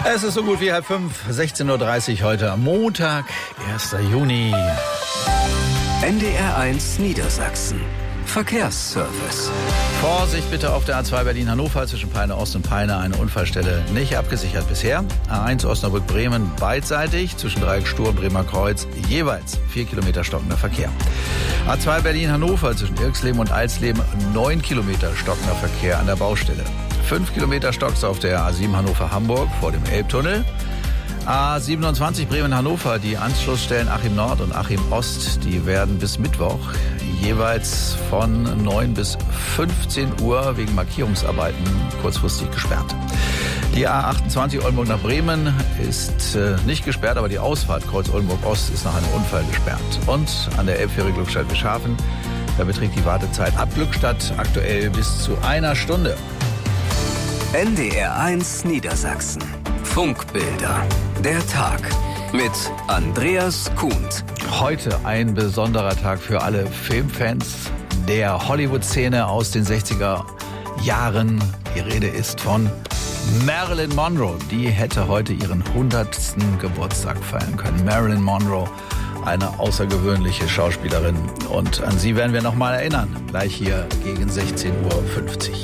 Es ist so gut wie 4:30, 16:30 Uhr heute am Montag, 1. Juni. NDR1 Niedersachsen. Verkehrsservice. Vorsicht bitte auf der A2 Berlin-Hannover zwischen Peine Ost und Peine. Eine Unfallstelle nicht abgesichert bisher. A1 Osnabrück-Bremen beidseitig zwischen Dreieck-Stur und Bremer Kreuz jeweils 4 Kilometer stockender Verkehr. A2 Berlin-Hannover zwischen Irxleben und Alsleben 9 Kilometer stockender Verkehr an der Baustelle. 5 Kilometer Stocks auf der A7 Hannover-Hamburg vor dem Elbtunnel. A27 Bremen-Hannover, die Anschlussstellen Achim Nord und Achim Ost, die werden bis Mittwoch jeweils von 9 bis 15 Uhr wegen Markierungsarbeiten kurzfristig gesperrt. Die A28 Oldenburg nach Bremen ist nicht gesperrt, aber die Ausfahrt Kreuz Oldenburg-Ost ist nach einem Unfall gesperrt. Und an der Elbfähre Glückstadt-Wischhafen, da beträgt die Wartezeit ab Glückstadt aktuell bis zu 1 Stunde. NDR1 Niedersachsen. Funkbilder. Der Tag mit Andreas Kuhnt. Heute ein besonderer Tag für alle Filmfans der Hollywood-Szene aus den 60er Jahren. Die Rede ist von Marilyn Monroe. Die hätte heute ihren 100. Geburtstag feiern können. Marilyn Monroe, eine außergewöhnliche Schauspielerin. Und an sie werden wir nochmal erinnern. Gleich hier gegen 16:50 Uhr.